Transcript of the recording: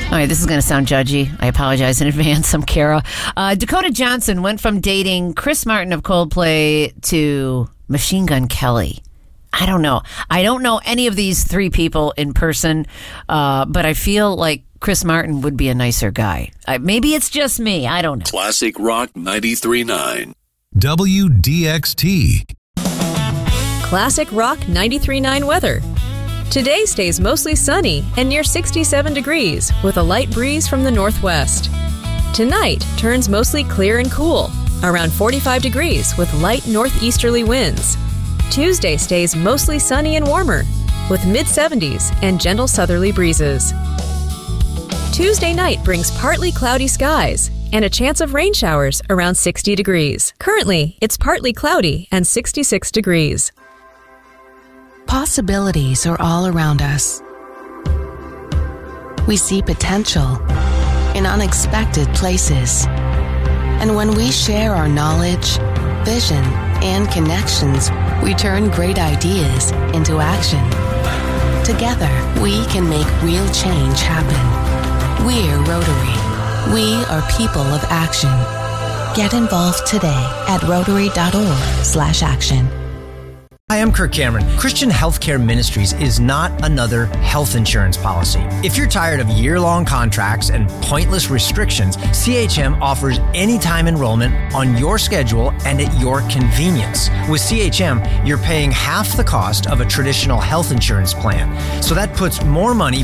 All right, this is going to sound judgy. I apologize in advance. I'm Kara. Dakota Johnson went from dating Chris Martin of Coldplay to Machine Gun Kelly. I don't know. I don't know any of these three people in person, but I feel like Chris Martin would be a nicer guy. Maybe it's just me. I don't know. Classic Rock 93.9. WDXT. Classic Rock 93.9 weather. Today stays mostly sunny and near 67 degrees with a light breeze from the northwest. Tonight turns mostly clear and cool, around 45 degrees with light northeasterly winds. Tuesday stays mostly sunny and warmer with mid-70s and gentle southerly breezes. Tuesday night brings partly cloudy skies and a chance of rain showers around 60 degrees. Currently, it's partly cloudy and 66 degrees. Possibilities are all around us. We see potential in unexpected places. And when we share our knowledge, vision, and connections, we turn great ideas into action. Together, we can make real change happen. We're Rotary. We are people of action. Get involved today at Rotary.org/action. Hi, I'm Kirk Cameron. Christian Healthcare Ministries is not another health insurance policy. If you're tired of year-long contracts and pointless restrictions, CHM offers anytime enrollment on your schedule and at your convenience. With CHM, you're paying half the cost of a traditional health insurance plan. So that puts more money